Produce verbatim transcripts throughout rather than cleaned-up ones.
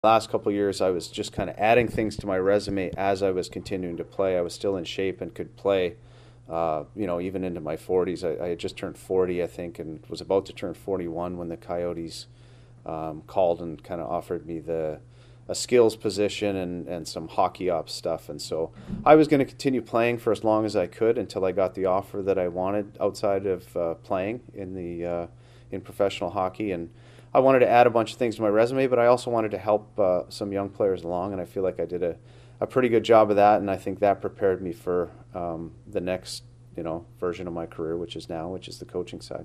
Last couple of years, I was just kind of adding things to my resume as I was continuing to play. I was still in shape and could play, uh, you know, even into my forties. I, I had just turned forty, I think, and was about to turn forty-one when the Coyotes um, called and kind of offered me the a skills position and, and some hockey ops stuff. And so I was going to continue playing for as long as I could until I got the offer that I wanted outside of uh, playing in the uh, in professional hockey. And I wanted to add a bunch of things to my resume, but I also wanted to help uh, some young players along, and I feel like I did a, a pretty good job of that, and I think that prepared me for um, the next, you know, version of my career, which is now, which is the coaching side.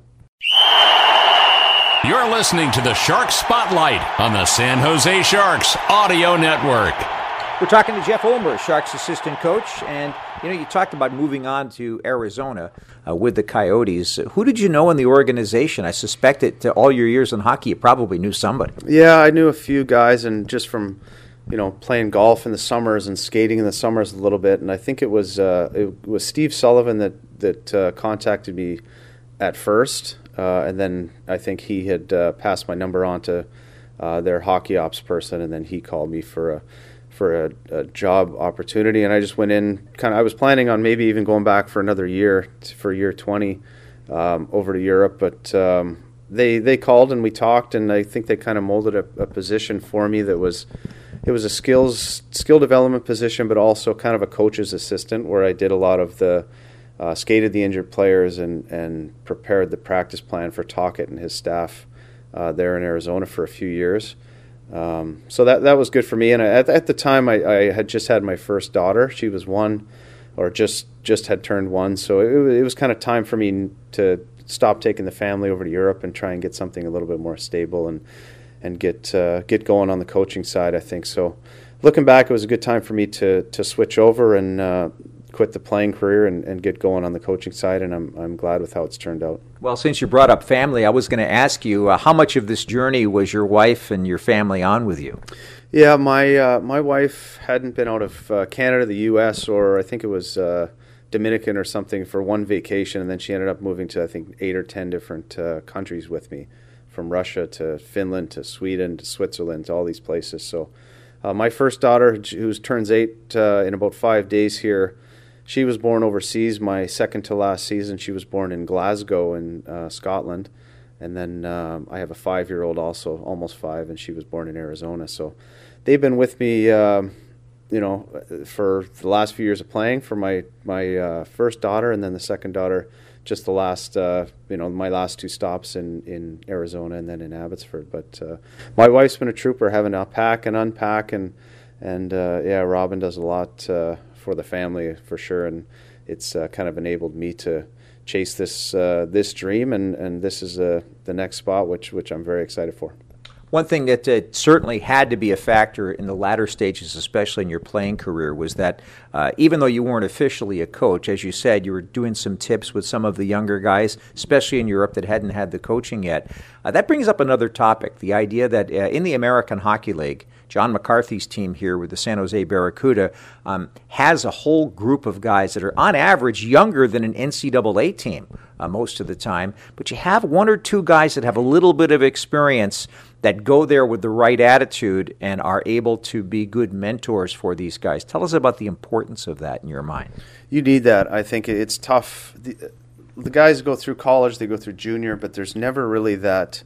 You're listening to the Shark Spotlight on the San Jose Sharks Audio Network. We're talking to Jeff Ulmer, Sharks assistant coach, and you know, you talked about moving on to Arizona uh, with the Coyotes. Who did you know in the organization? I suspect that uh, all your years in hockey, you probably knew somebody. Yeah, I knew a few guys, and just from, you know, playing golf in the summers and skating in the summers a little bit. And I think it was uh, it was Steve Sullivan that that uh, contacted me at first, uh, and then I think he had uh, passed my number on to uh, their hockey ops person, and then he called me for a. for a, a job opportunity, and I just went in kind of, I was planning on maybe even going back for another year, for year twenty, um, over to Europe, but um, they they called and we talked, and I think they kind of molded a, a position for me that was, it was a skills, skill development position, but also kind of a coach's assistant, where I did a lot of the, uh, skated the injured players and, and prepared the practice plan for Tocchet and his staff uh, there in Arizona for a few years. Um, so that that was good for me, and I, at, at the time I, I had just had my first daughter. She was one, or just just had turned one, so it, it was kind of time for me to stop taking the family over to Europe and try and get something a little bit more stable and and get uh, get going on the coaching side, I think. So looking back, it was a good time for me to to switch over and uh, quit the playing career and, and get going on the coaching side, and I'm I'm glad with how it's turned out. Well, since you brought up family, I was going to ask you, uh, how much of this journey was your wife and your family on with you? Yeah, my uh, my wife hadn't been out of uh, Canada, the U S, or I think it was uh, Dominican or something for one vacation, and then she ended up moving to, I think, eight or ten different uh, countries with me, from Russia to Finland to Sweden to Switzerland to all these places. So uh, my first daughter, who turns eight uh, in about five days here, she was born overseas. My second to last season, she was born in Glasgow in uh, Scotland. And then um, I have a five-year-old also, almost five, and she was born in Arizona. So they've been with me, um, you know, for the last few years of playing, for my, my uh, first daughter, and then the second daughter, just the last, uh, you know, my last two stops in, in Arizona and then in Abbotsford. But uh, my wife's been a trooper, having to pack and unpack, and, and uh, yeah, Robin does a lot uh, for the family for sure, and it's uh, kind of enabled me to chase this uh, this dream, and, and this is uh, the next spot, which which I'm very excited for. One thing that uh, certainly had to be a factor in the latter stages, especially in your playing career, was that uh, even though you weren't officially a coach, as you said, you were doing some tips with some of the younger guys, especially in Europe that hadn't had the coaching yet. Uh, that brings up another topic, the idea that uh, in the American Hockey League, John McCarthy's team here with the San Jose Barracuda um, has a whole group of guys that are on average younger than an N C double A team uh, most of the time, but you have one or two guys that have a little bit of experience that go there with the right attitude and are able to be good mentors for these guys. Tell us about the importance of that in your mind. You need that. I think it's tough. The, the guys go through college, they go through junior, but there's never really that,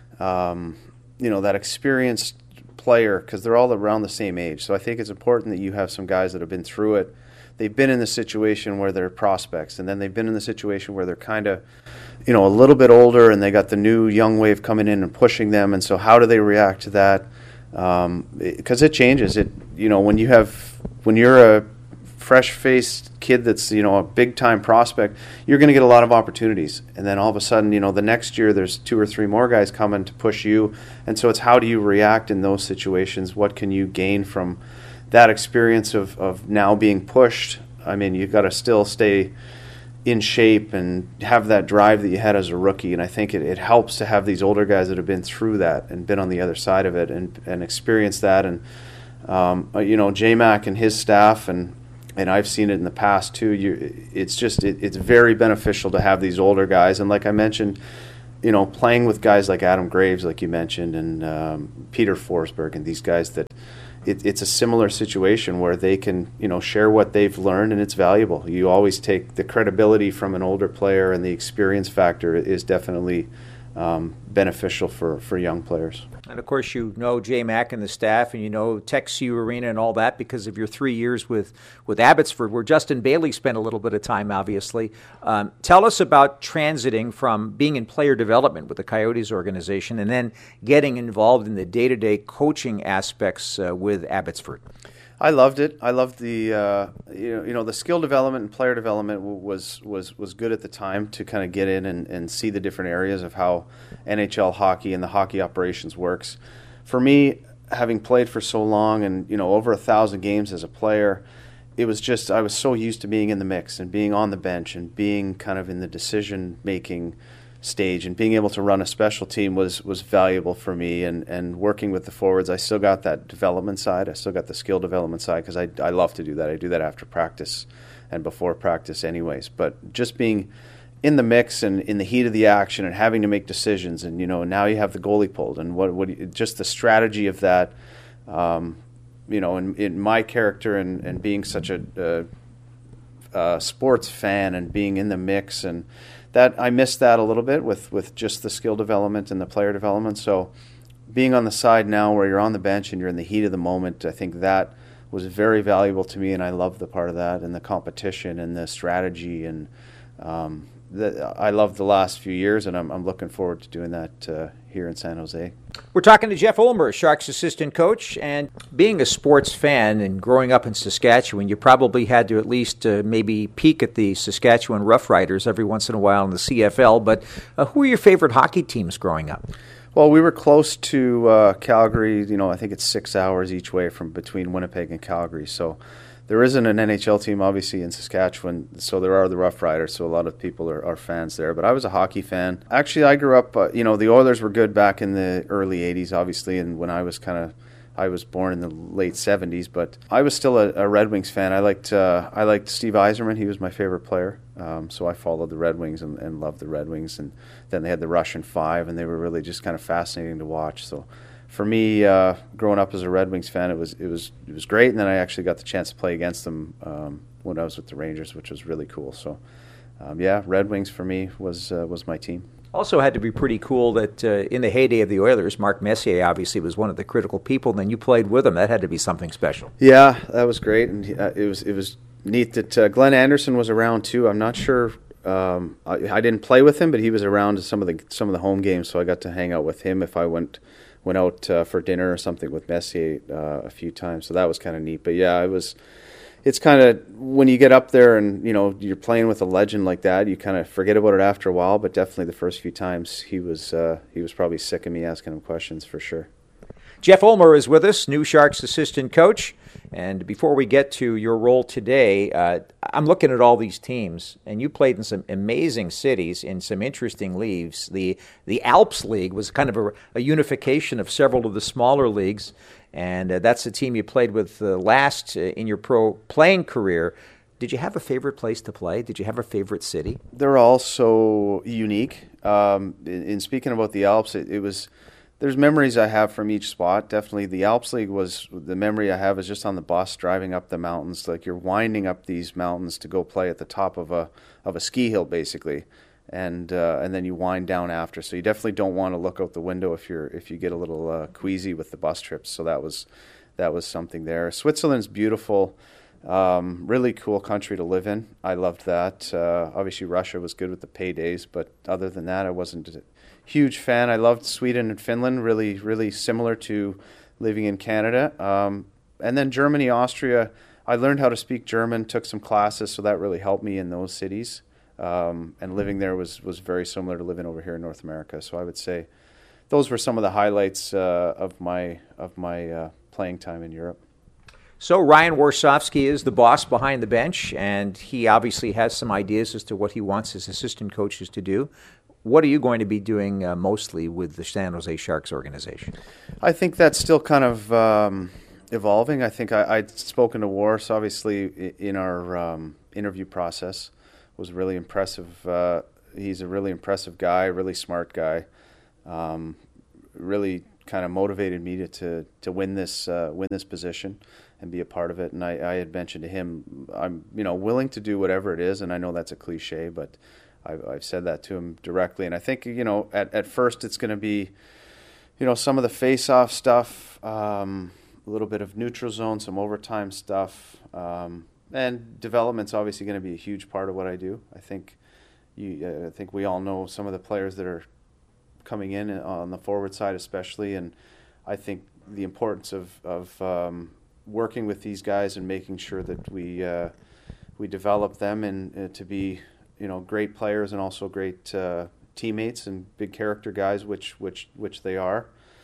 um, you know, that experienced player, because they're all around the same age. So I think it's important that you have some guys that have been through it. They've been in the situation where they're prospects, and then they've been in the situation where they're kind of, you know, a little bit older, and they got the new young wave coming in and pushing them. And so how do they react to that? Um, because it changes. It, you know, when you have, when you're a fresh-faced kid that's, you know, a big-time prospect, you're going to get a lot of opportunities. And then all of a sudden, you know, the next year there's two or three more guys coming to push you. And so it's how do you react in those situations? What can you gain from that experience of, of now being pushed? I mean, you've got to still stay in shape and have that drive that you had as a rookie. And I think it, it helps to have these older guys that have been through that and been on the other side of it and, and experienced that. And, um, you know, J-Mac and his staff, and and I've seen it in the past too, you, it's just, it, it's very beneficial to have these older guys. And like I mentioned, you know, playing with guys like Adam Graves, like you mentioned, and um, Peter Forsberg, and these guys that it, it's a similar situation where they can, you know, share what they've learned, and it's valuable. You always take the credibility from an older player, and the experience factor is definitely um, beneficial for, for young players. And, of course, you know Jay Mack and the staff, and you know TechSU Arena and all that because of your three years with, with Abbotsford, where Justin Bailey spent a little bit of time, obviously. Um, tell us about transiting from being in player development with the Coyotes organization and then getting involved in the day-to-day coaching aspects uh, with Abbotsford. I loved it. I loved the uh, you know you know the skill development and player development was was was good at the time to kind of get in and, and see the different areas of how N H L hockey and the hockey operations works. For me, having played for so long and you know over a thousand games as a player, it was just I was so used to being in the mix and being on the bench and being kind of in the decision making stage, and being able to run a special team was was valuable for me, and and working with the forwards, I still got that development side, I still got the skill development side, because I, I love to do that. I do that after practice and before practice anyways, but just being in the mix and in the heat of the action and having to make decisions, and you know now you have the goalie pulled, and what what just the strategy of that, um, you know in, in my character and, and being such a uh, uh, sports fan and being in the mix, and that I missed that a little bit with, with just the skill development and the player development. So being on the side now where you're on the bench and you're in the heat of the moment, I think that was very valuable to me, and I love the part of that and the competition and the strategy. And um, the, I love the last few years, and I'm, I'm looking forward to doing that uh, here in San Jose. We're talking to Jeff Ulmer, Sharks assistant coach, and being a sports fan and growing up in Saskatchewan, you probably had to at least uh, maybe peek at the Saskatchewan Roughriders every once in a while in the C F L, but uh, who are your favorite hockey teams growing up? Well, we were close to uh, Calgary. You know, I think it's six hours each way from between Winnipeg and Calgary, so there isn't an N H L team, obviously, in Saskatchewan, so there are the Rough Riders, so a lot of people are, are fans there. But I was a hockey fan. Actually, I grew up, uh, you know, the Oilers were good back in the early eighties, obviously, and when I was kind of, I was born in the late seventies, but I was still a, a Red Wings fan. I liked uh, I liked Steve Yzerman. He was my favorite player, um, so I followed the Red Wings and, and loved the Red Wings. And then they had the Russian Five, and they were really just kind of fascinating to watch, so for me, uh, growing up as a Red Wings fan, it was it was it was great, and then I actually got the chance to play against them um, when I was with the Rangers, which was really cool. So, um, yeah, Red Wings for me was uh, was my team. Also had to be pretty cool that uh, in the heyday of the Oilers, Mark Messier obviously was one of the critical people, and then you played with him. That had to be something special. Yeah, that was great, and uh, it was it was neat that uh, Glenn Anderson was around too. I'm not sure. Um, I, I didn't play with him, but he was around to some of the some of the home games, so I got to hang out with him if I went. went out uh, for dinner or something with Messier uh, a few times, so that was kind of neat. But yeah, it was. It's kind of when you get up there and you know you're playing with a legend like that, you kind of forget about it after a while. But definitely the first few times, he was uh, he was probably sick of me asking him questions for sure. Jeff Ulmer is with us, new Sharks assistant coach. And before we get to your role today, uh, I'm looking at all these teams, and you played in some amazing cities in some interesting leagues. The the Alps League was kind of a, a unification of several of the smaller leagues, and uh, that's the team you played with uh, last uh, in your pro playing career. Did you have a favorite place to play? Did you have a favorite city? They're all so unique. Um, in, in speaking about the Alps, it, it was... There's memories I have from each spot. Definitely the Alps League was, the memory I have is just on the bus driving up the mountains. Like you're winding up these mountains to go play at the top of a of a ski hill basically. And uh, and then you wind down after. So you definitely don't want to look out the window if you're if you get a little uh, queasy with the bus trips. So that was that was something there. Switzerland's beautiful. Um, really cool country to live in. I loved that. Uh, obviously Russia was good with the paydays, but other than that I wasn't huge fan. I loved Sweden and Finland, really, really similar to living in Canada. Um, and then Germany, Austria, I learned how to speak German, took some classes, so that really helped me in those cities. Um, and living there was, was very similar to living over here in North America. So I would say those were some of the highlights uh, of my of my uh, playing time in Europe. So Ryan Warsofsky is the boss behind the bench, and he obviously has some ideas as to what he wants his assistant coaches to do. What are you going to be doing uh, mostly with the San Jose Sharks organization? I think that's still kind of um, evolving. I think I, I'd spoken to Wars, obviously, in our um, interview process. It was really impressive uh, he's a really impressive guy, really smart guy. Um, really kind of motivated me to to, to win this uh, win this position and be a part of it. And I, I had mentioned to him, I'm you know willing to do whatever it is, and I know that's a cliche, but I've, I've said that to him directly. And I think you know at at first it's going to be you know some of the face-off stuff, um, a little bit of neutral zone, some overtime stuff, um, and development's obviously going to be a huge part of what I do. I think you uh, I think we all know some of the players that are coming in on the forward side especially, and I think the importance of, of um, working with these guys and making sure that we uh, we develop them and uh, to be you know great players and also great uh, teammates and big character guys, which which which they are,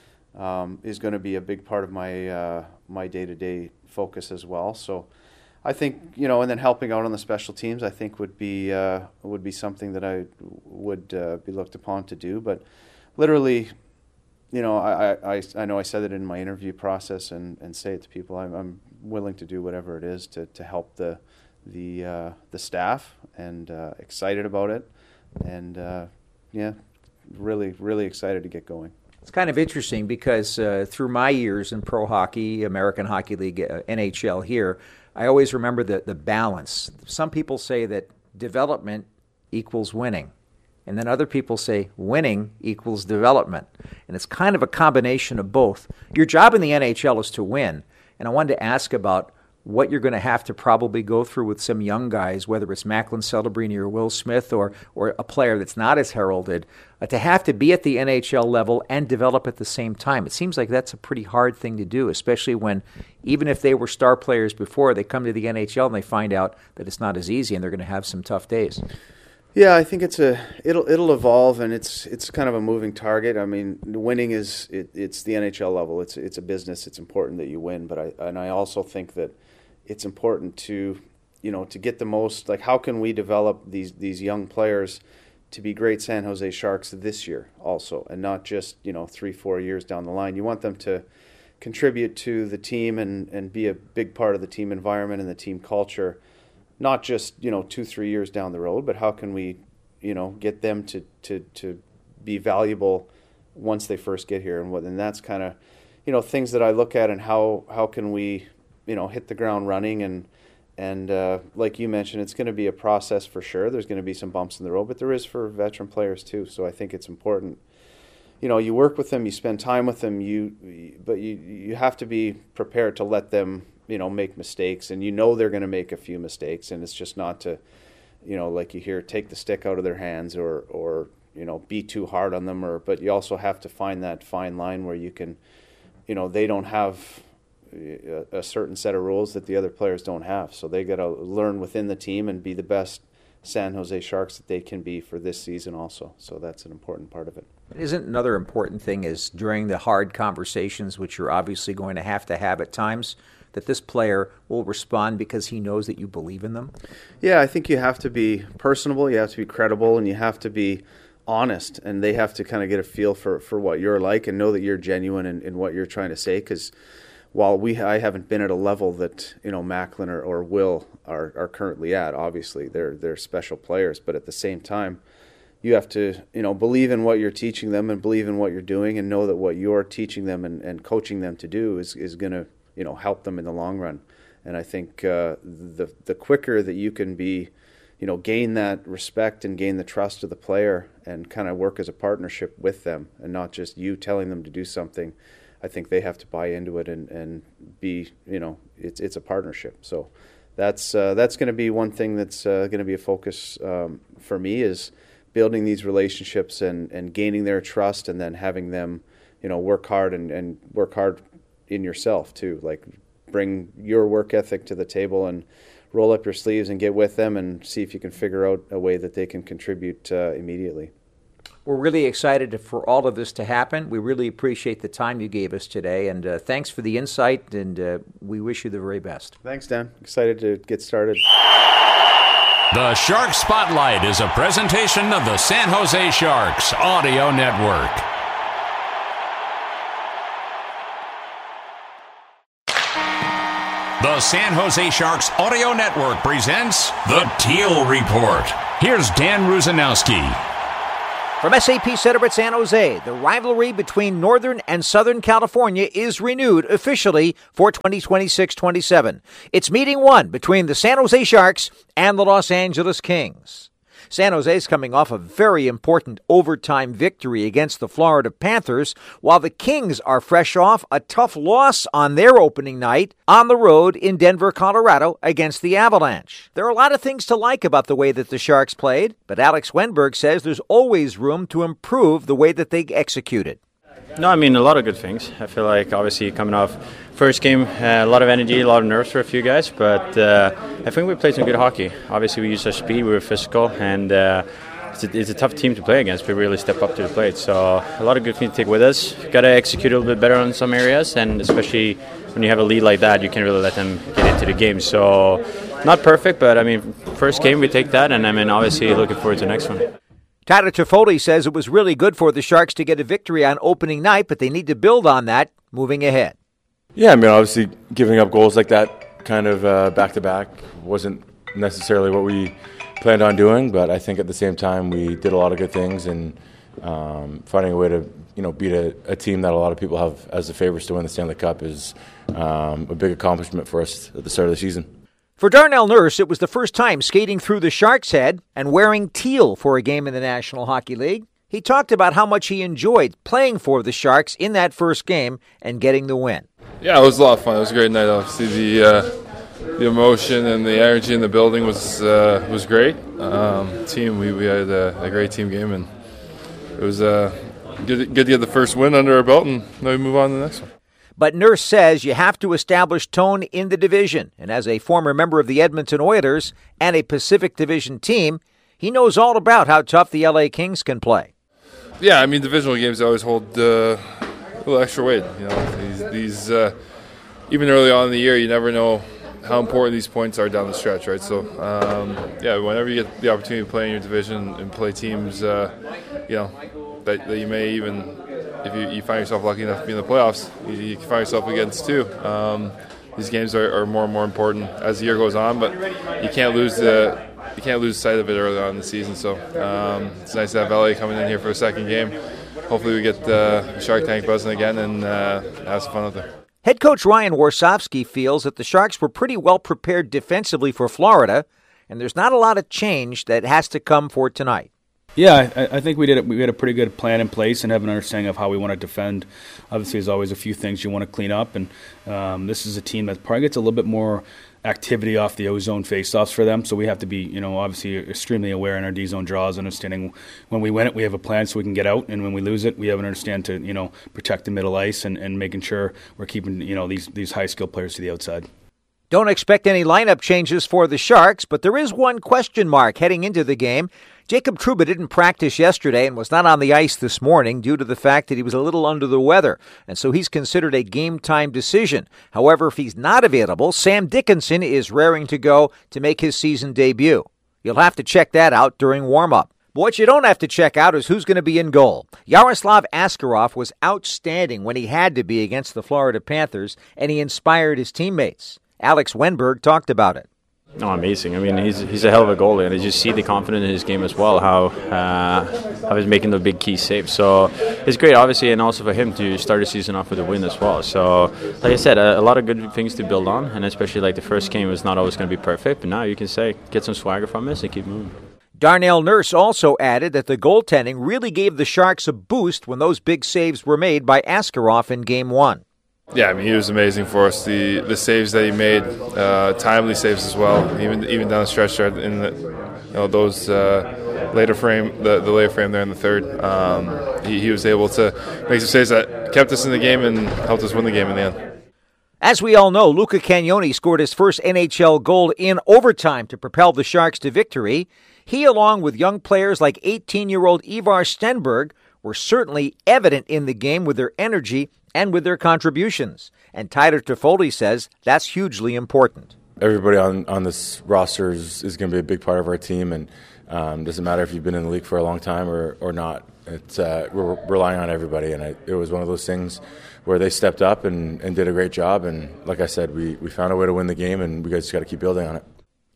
um, is going to be a big part of my uh, my day-to-day focus as well. So I think you know, and then helping out on the special teams, I think would be uh, would be something that I would uh, be looked upon to do. But literally, you know, I, I, I know I said it in my interview process and, and say it to people. I'm, I'm willing to do whatever it is to, to help the the uh, the staff, and uh, excited about it, and uh, yeah, really really excited to get going. It's kind of interesting because uh, through my years in pro hockey, American Hockey League, uh, N H L here, I always remember the, the balance. Some people say that development equals winning. And then other people say winning equals development. And it's kind of a combination of both. Your job in the N H L is to win. And I wanted to ask about what you're going to have to probably go through with some young guys, whether it's Macklin Celebrini or Will Smith or or a player that's not as heralded, uh, to have to be at the N H L level and develop at the same time. It seems like that's a pretty hard thing to do, especially when, even if they were star players before, they come to the N H L and they find out that it's not as easy and they're going to have some tough days. Yeah, I think it's a it'll it'll evolve, and it's it's kind of a moving target. I mean, winning is it, it's the N H L level. It's it's a business. It's important that you win, but I and I also think that it's important to you know to get the most. Like, how can we develop these these young players to be great San Jose Sharks this year also, and not just you know three four years down the line. You want them to contribute to the team and and be a big part of the team environment and the team culture. Not just, you know, two, three years down the road, but how can we, you know, get them to, to, to be valuable once they first get here. And what, and that's kind of, you know, things that I look at, and how, how can we, you know, hit the ground running. And, and uh, like you mentioned, it's going to be a process for sure. There's going to be some bumps in the road, but there is for veteran players too. So I think it's important. You know, you work with them, you spend time with them, you, but you, you have to be prepared to let them, you know, make mistakes, and you know they're going to make a few mistakes, and it's just not to, you know, like you hear, take the stick out of their hands, or, or you know, be too hard on them, or, but you also have to find that fine line where you can, you know, they don't have a, a certain set of rules that the other players don't have, so they got to learn within the team and be the best San Jose Sharks that they can be for this season also. So that's an important part of it. Isn't another important thing is during the hard conversations, which you're obviously going to have to have at times, that this player will respond because he knows that you believe in them? Yeah, I think you have to be personable, you have to be credible, and you have to be honest, and they have to kind of get a feel for, for what you're like and know that you're genuine in, in what you're trying to say, because while we I haven't been at a level that, you know, Macklin or, or Will are, are currently at, obviously they're they're special players, but at the same time, you have to, you know, believe in what you're teaching them and believe in what you're doing, and know that what you're teaching them and, and coaching them to do is, is going to, you know, help them in the long run. And I think uh, the the quicker that you can be, you know, gain that respect and gain the trust of the player and kind of work as a partnership with them, and not just you telling them to do something, I think they have to buy into it and, and be, you know, it's it's a partnership. So that's uh, that's going to be one thing that's uh, going to be a focus um, for me, is building these relationships and, and gaining their trust, and then having them, you know, work hard and, and work hard in yourself too. Like, bring your work ethic to the table and roll up your sleeves and get with them and see if you can figure out a way that they can contribute uh, immediately. We're really excited for all of this to happen. We really appreciate the time you gave us today, and uh, thanks for the insight, and uh, we wish you the very best. Thanks, Dan. Excited to get started. The Shark Spotlight is a presentation of the San Jose Sharks Audio Network. The San Jose Sharks Audio Network presents The Teal Report. Here's Dan Rusanowski. From S A P Center at San Jose, the rivalry between Northern and Southern California is renewed officially for twenty twenty-six twenty-seven. It's meeting one between the San Jose Sharks and the Los Angeles Kings. San Jose's coming off a very important overtime victory against the Florida Panthers, while the Kings are fresh off a tough loss on their opening night on the road in Denver, Colorado against the Avalanche. There are a lot of things to like about the way that the Sharks played, but Alex Wennberg says there's always room to improve the way that they executed. No, I mean, a lot of good things. I feel like, obviously, coming off first game, uh, a lot of energy, a lot of nerves for a few guys, but uh, I think we played some good hockey. Obviously, we used our speed, we were physical, and uh, it's, a, it's a tough team to play against. We really step up to the plate, so a lot of good things to take with us. Got to execute a little bit better on some areas, and especially when you have a lead like that, you can't really let them get into the game. So, not perfect, but, I mean, first game, we take that, and, I mean, obviously, looking forward to the next one. Tyler Toffoli says it was really good for the Sharks to get a victory on opening night, but they need to build on that moving ahead. Yeah, I mean, obviously giving up goals like that kind of uh, back-to-back wasn't necessarily what we planned on doing, but I think at the same time we did a lot of good things, and um, finding a way to you know beat a, a team that a lot of people have as the favorites to win the Stanley Cup is um, a big accomplishment for us at the start of the season. For Darnell Nurse, it was the first time skating through the Sharks' head and wearing teal for a game in the National Hockey League. He talked about how much he enjoyed playing for the Sharks in that first game and getting the win. Yeah, it was a lot of fun. It was a great night. Obviously, the uh, the emotion and the energy in the building was uh, was great. Um, team, we, we had a, a great team game, and it was uh, good, good to get the first win under our belt, and now we move on to the next one. But Nurse says you have to establish tone in the division. And as a former member of the Edmonton Oilers and a Pacific Division team, he knows all about how tough the L A Kings can play. Yeah, I mean, divisional games always hold uh, a little extra weight. You know, these, these uh, even early on in the year, you never know how important these points are down the stretch, right? So, um, yeah, whenever you get the opportunity to play in your division and play teams, uh, you know, that, that you may even... If you, you find yourself lucky enough to be in the playoffs, you, you can find yourself against too. Um, these games are, are more and more important as the year goes on, but you can't lose the you can't lose sight of it early on in the season. So um, it's nice to have L A coming in here for a second game. Hopefully, we get the Shark Tank buzzing again and uh, have some fun out there. Head coach Ryan Warsofsky feels that the Sharks were pretty well prepared defensively for Florida, and there's not a lot of change that has to come for tonight. Yeah, I, I think we did. We had a pretty good plan in place and have an understanding of how we want to defend. Obviously, there's always a few things you want to clean up, and um, this is a team that probably gets a little bit more activity off the O-zone faceoffs for them. So we have to be, you know, obviously extremely aware in our D-zone draws, understanding when we win it, we have a plan so we can get out, and when we lose it, we have an understand to, you know, protect the middle ice and, and making sure we're keeping, you know, these these high skilled players to the outside. Don't expect any lineup changes for the Sharks, but there is one question mark heading into the game. Jacob Trouba didn't practice yesterday and was not on the ice this morning due to the fact that he was a little under the weather, and so he's considered a game-time decision. However, if he's not available, Sam Dickinson is raring to go to make his season debut. You'll have to check that out during warm-up. But what you don't have to check out is who's going to be in goal. Yaroslav Askarov was outstanding when he had to be against the Florida Panthers, and he inspired his teammates. Alex Wennberg talked about it. No, amazing. I mean, he's he's a hell of a goalie, and I just see the confidence in his game as well, how uh, how he's making the big key saves. So it's great, obviously, and also for him to start the season off with a win as well. So, like I said, a, a lot of good things to build on, and especially like the first game was not always going to be perfect, but now you can say, get some swagger from this and keep moving. Darnell Nurse also added that the goaltending really gave the Sharks a boost when those big saves were made by Askarov in Game one. Yeah, I mean, he was amazing for us. The the saves that he made, uh, timely saves as well. Even even down the stretch there in the, you know, those uh, later frame, the, the later frame there in the third. Um, he, he was able to make some saves that kept us in the game and helped us win the game in the end. As we all know, Luca Cagnoni scored his first N H L goal in overtime to propel the Sharks to victory. He, along with young players like eighteen-year-old Ivar Stenberg, were certainly evident in the game with their energy and with their contributions. And Tyler Toffoli says that's hugely important. Everybody on, on this roster is, is going to be a big part of our team, and um, doesn't matter if you've been in the league for a long time or, or not. It's uh, we're relying on everybody, and I, it was one of those things where they stepped up and, and did a great job. And like I said, we, we found a way to win the game, and we just got to keep building on it.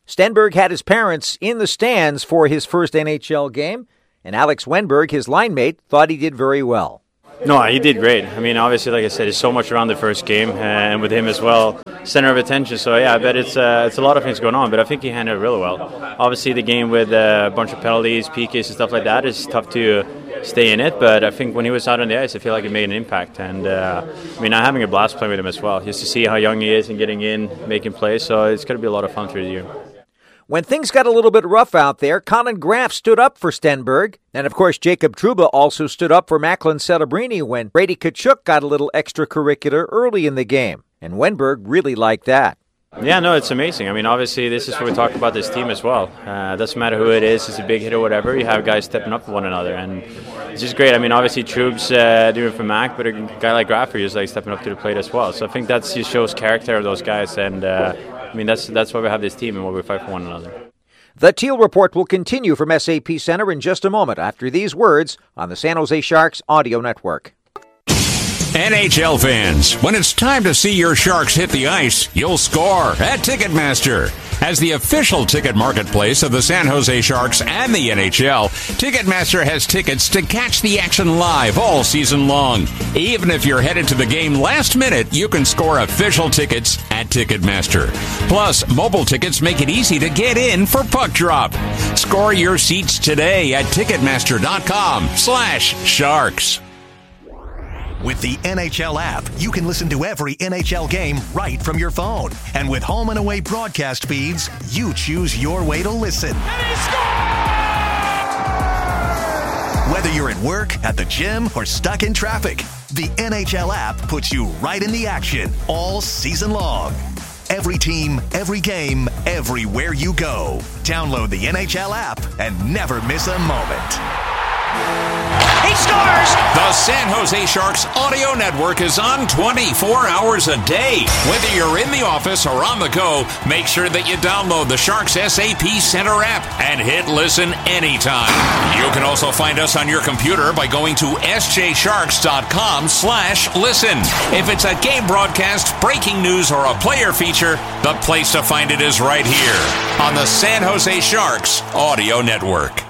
Stenberg had his parents in the stands for his first N H L game, and Alex Wenberg, his line mate, thought he did very well. No, he did great. I mean, obviously, like I said, it's so much around the first game, and with him as well, center of attention. So yeah, I bet it's uh, it's a lot of things going on, but I think he handled it really well. Obviously, the game with a bunch of penalties, P Ks, and stuff like that is tough to stay in it. But I think when he was out on the ice, I feel like it made an impact. And uh, I mean, I'm having a blast playing with him as well, just to see how young he is and getting in, making plays. So it's going to be a lot of fun through the year. When things got a little bit rough out there, Colin Graff stood up for Stenberg. And, of course, Jacob Trouba also stood up for Macklin Celebrini when Brady Tkachuk got a little extracurricular early in the game. And Wenberg really liked that. Yeah, no, it's amazing. I mean, obviously, this is what we talk about this team as well. Uh, doesn't matter who it is, it's a big hit or whatever. You have guys stepping up for one another, and it's just great. I mean, obviously, Troub's uh, doing it for Mac, but a guy like Graff is like stepping up to the plate as well. So I think that just shows character of those guys, and uh, I mean, that's that's why we have this team and why we fight for one another. The Teal Report will continue from S A P Center in just a moment after these words on the San Jose Sharks Audio Network. N H L fans, when it's time to see your Sharks hit the ice, you'll score at Ticketmaster. As the official ticket marketplace of the San Jose Sharks and the N H L, Ticketmaster has tickets to catch the action live all season long. Even if you're headed to the game last minute, you can score official tickets at Ticketmaster. Plus, mobile tickets make it easy to get in for puck drop. Score your seats today at Ticketmaster.com slash Sharks. With the N H L app, you can listen to every N H L game right from your phone. And with home and away broadcast feeds, you choose your way to listen. And he scores! Whether you're at work, at the gym, or stuck in traffic, the N H L app puts you right in the action all season long. Every team, every game, everywhere you go. Download the N H L app and never miss a moment. He scores! The San Jose Sharks Audio Network is on twenty-four hours a day. Whether you're in the office or on the go, make sure that you download the Sharks S A P Center app and hit listen anytime. You can also find us on your computer by going to sjsharks.com slash listen. If it's a game broadcast, breaking news, or a player feature, the place to find it is right here on the San Jose Sharks Audio Network.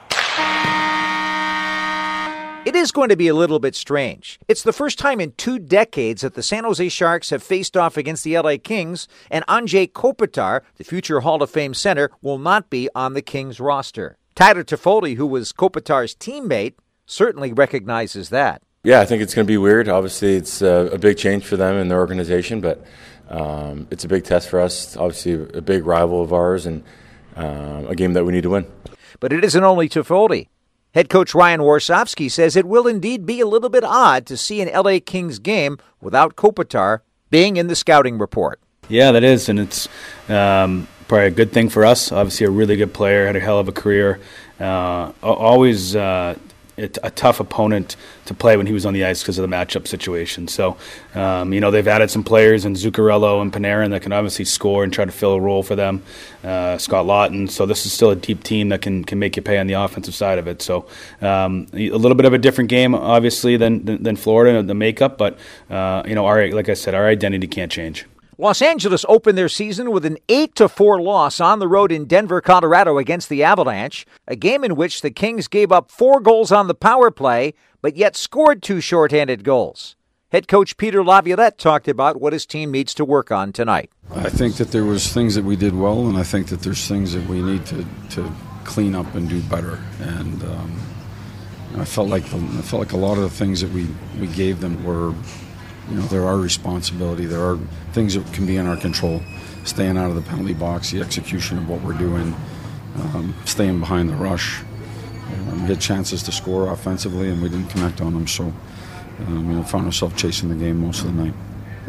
It is going to be a little bit strange. It's the first time in two decades that the San Jose Sharks have faced off against the L A Kings, and Andrei Kopitar, the future Hall of Fame center, will not be on the Kings roster. Tyler Toffoli, who was Kopitar's teammate, certainly recognizes that. Yeah, I think it's going to be weird. Obviously, it's a, a big change for them and their organization, but um, it's a big test for us. Obviously, a big rival of ours and um, a game that we need to win. But it isn't only Toffoli. Head coach Ryan Warsofsky says it will indeed be a little bit odd to see an L A Kings game without Kopitar being in the scouting report. Yeah, that is, and it's um, probably a good thing for us. Obviously a really good player, had a hell of a career. Uh, always uh, a tough opponent to play when he was on the ice because of the matchup situation. So, um, you know, they've added some players in Zuccarello and Panarin that can obviously score and try to fill a role for them. Uh, Scott Lawton. So this is still a deep team that can, can make you pay on the offensive side of it. So um, a little bit of a different game, obviously, than than, than Florida, the makeup. But, uh, you know, our like I said, our identity can't change. Los Angeles opened their season with an eight to four loss on the road in Denver, Colorado against the Avalanche, a game in which the Kings gave up four goals on the power play, but yet scored two shorthanded goals. Head coach Peter Laviolette talked about what his team needs to work on tonight. I think that there was things that we did well, and I think that there's things that we need to, to clean up and do better. And um, I felt like the, I felt like a lot of the things that we, we gave them were, you know, they're our responsibility. There are things that can be in our control. Staying out of the penalty box, the execution of what we're doing, um, staying behind the rush. Um, we had chances to score offensively, and we didn't connect on them. So, um, you know, found ourselves chasing the game most of the night.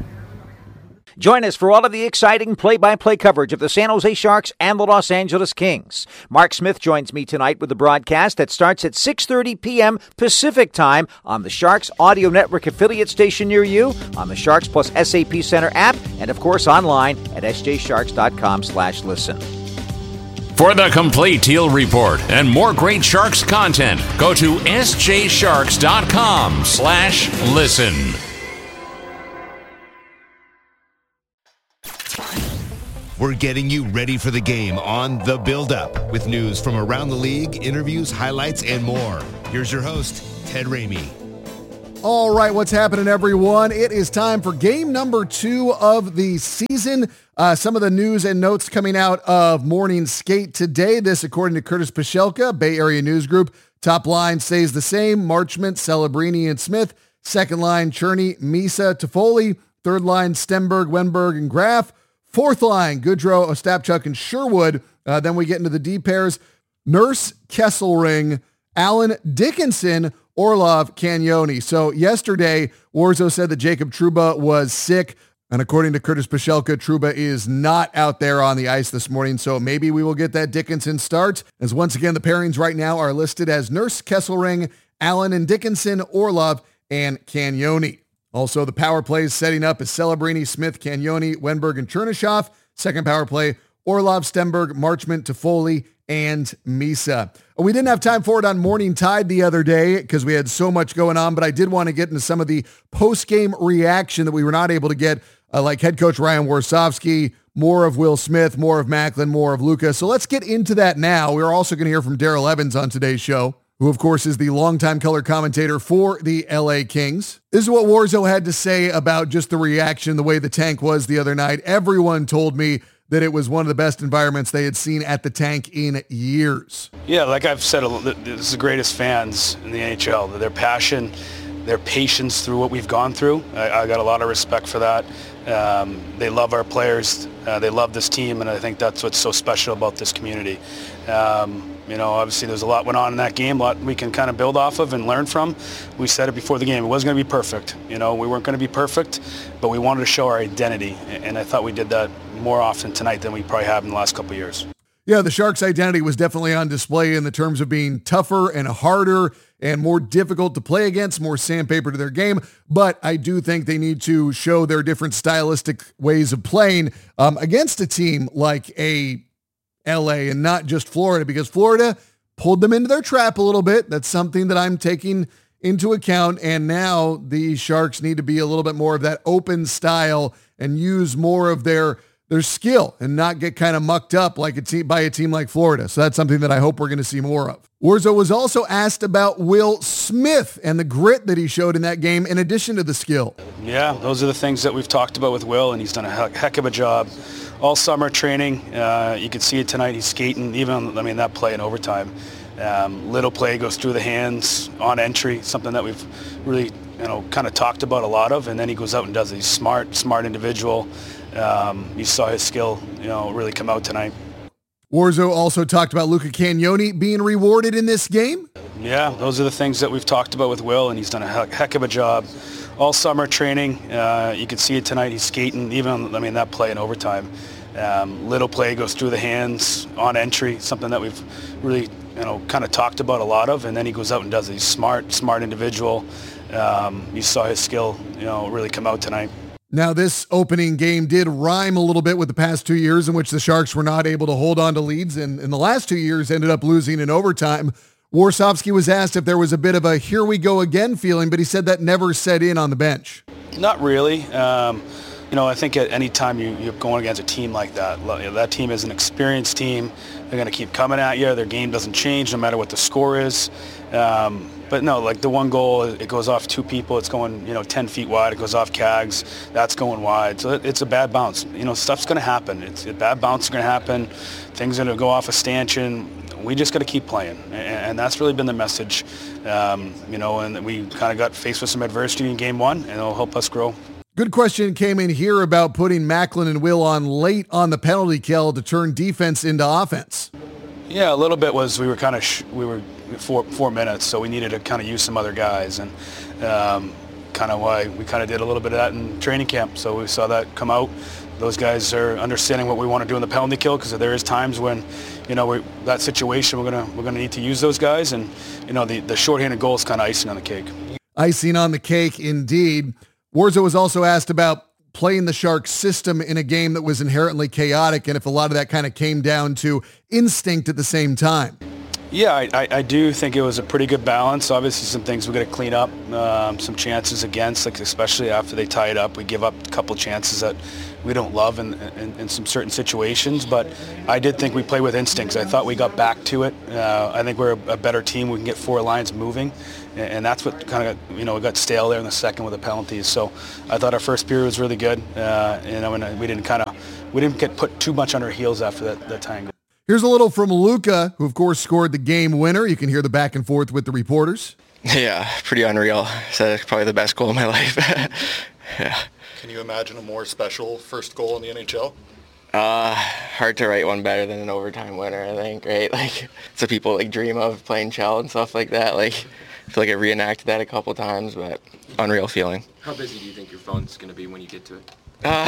Join us for all of the exciting play-by-play coverage of the San Jose Sharks and the Los Angeles Kings. Mark Smith joins me tonight with the broadcast that starts at six thirty p.m. Pacific Time on the Sharks Audio Network affiliate station near you, on the Sharks Plus S A P Center app, and of course online at sjsharks.com slash listen. For the complete Teal Report and more great Sharks content, go to sjsharks.com slash listen. We're getting you ready for the game on The Build-Up with news from around the league, interviews, highlights, and more. Here's your host, Ted Ramey. All right, what's happening, everyone? It is time for game number two of the season. Uh, some of the news and notes coming out of morning skate today. This, according to Curtis Pachelka, Bay Area News Group. Top line stays the same. Marchment, Celebrini, and Smith. Second line, Cherney, Misa, Toffoli. Third line, Stenberg, Wenberg, and Graf. Fourth line, Goodrow, Ostapchuk, and Sherwood. Uh, then we get into the D pairs. Nurse, Kesselring, Allen, Dickinson, Orlov, Cagnoni. So yesterday, Warzo said that Jacob Trouba was sick. And according to Curtis Pachelka, Trouba is not out there on the ice this morning. So maybe we will get that Dickinson start. As once again, the pairings right now are listed as Nurse, Kesselring, Allen and Dickinson, Orlov, and Cagnoni. Also, the power plays setting up is Celebrini, Smith, Cagnoni, Wenberg, and Chernishoff. Second power play, Orlov, Stenberg, Marchment, Toffoli, and Misa. We didn't have time for it on Morning Tide the other day because we had so much going on, but I did want to get into some of the post-game reaction that we were not able to get, uh, like head coach Ryan Warsofsky, more of Will Smith, more of Macklin, more of Lucas. So let's get into that now. We're also going to hear from Daryl Evans on today's show, who of course is the longtime color commentator for the L A Kings. This is what Warzo had to say about just the reaction, the way the tank was the other night. Everyone told me that it was one of the best environments they had seen at the tank in years. Yeah, like I've said, this is the greatest fans in the N H L. Their passion, their patience through what we've gone through. I, I got a lot of respect for that. Um, they love our players. Uh, they love this team, and I think that's what's so special about this community. Um, you know, obviously there's a lot went on in that game, a lot we can kind of build off of and learn from. We said it before the game. It wasn't going to be perfect. You know, we weren't going to be perfect, but we wanted to show our identity, and I thought we did that more often tonight than we probably have in the last couple of years. Yeah, the Sharks' identity was definitely on display in the terms of being tougher and harder and more difficult to play against, more sandpaper to their game. But I do think they need to show their different stylistic ways of playing um, against a team like a L A and not just Florida, because Florida pulled them into their trap a little bit. That's something that I'm taking into account. And now the Sharks need to be a little bit more of that open style and use more of their their skill and not get kind of mucked up like a team by a team like Florida. So that's something that I hope we're going to see more of. Warzo was also asked about Will Smith and the grit that he showed in that game in addition to the skill. Yeah, those are the things that we've talked about with Will, and he's done a heck of a job all summer training. Uh, you could see it tonight. He's skating, even, I mean, that play in overtime. Um, little play goes through the hands on entry, something that we've really, you know, kind of talked about a lot of, and then he goes out and does it. He's smart, smart individual. Um, you saw his skill, you know, really come out tonight. Warzo also talked about Luca Cagnoni being rewarded in this game. Yeah, those are the things that we've talked about with Will, and he's done a heck of a job all summer training. Uh, you could see it tonight. He's skating, even, I mean, that play in overtime. Um, little play goes through the hands on entry, something that we've really, you know, kind of talked about a lot of, and then he goes out and does it. He's smart, smart individual. Um, you saw his skill, you know, really come out tonight. Now, this opening game did rhyme a little bit with the past two years in which the Sharks were not able to hold on to leads, and in the last two years ended up losing in overtime. Warsofsky was asked if there was a bit of a here we go again feeling, but he said that never set in on the bench. Not really. Um, you know, I think at any time you, you're going against a team like that, you know, that team is an experienced team. They're going to keep coming at you. Their game doesn't change no matter what the score is. Um, but no, like the one goal, it goes off two people. It's going, you know, ten feet wide. It goes off Cags. That's going wide. So it, it's a bad bounce. You know, stuff's going to happen. It's a bad bounce is going to happen. Things are going to go off a stanchion. We just got to keep playing, and, and that's really been the message. Um, you know, and we kind of got faced with some adversity in game one, and it'll help us grow. Good question came in here about putting Macklin and Will on late on the penalty kill to turn defense into offense. Yeah, a little bit was we were kind of sh- we were four four minutes, so we needed to kind of use some other guys, and um, kind of why we kind of did a little bit of that in training camp. So we saw that come out. Those guys are understanding what we want to do in the penalty kill, because there is times when, you know, we, that situation we're gonna we're gonna need to use those guys, and you know the the shorthanded goal is kind of icing on the cake. Icing on the cake, indeed. Warzo was also asked about playing the Sharks system in a game that was inherently chaotic, and if a lot of that kind of came down to instinct at the same time. Yeah, I, I, I do think it was a pretty good balance. Obviously, some things we got to clean up, um, some chances against, like especially after they tie it up, we give up a couple chances that we don't love in, in, in some certain situations. But I did think we played with instincts. I thought we got back to it. Uh, I think we're a, a better team. We can get four lines moving, and, and that's what kind of you know we got stale there in the second with the penalties. So I thought our first period was really good. Uh, you know, and we didn't kind of we didn't get put too much on our heels after that, that tying. Here's a little from Luka, who of course scored the game winner. You can hear the back and forth with the reporters. Yeah, pretty unreal. So probably the best goal of my life. Yeah. Can you imagine a more special first goal in the N H L? Uh, hard to write one better than an overtime winner, I think, right? Like, it's what people like dream of, playing Chell and stuff like that. Like, I feel like I reenacted that a couple times, but unreal feeling. How busy do you think your phone's going to be when you get to it? Uh,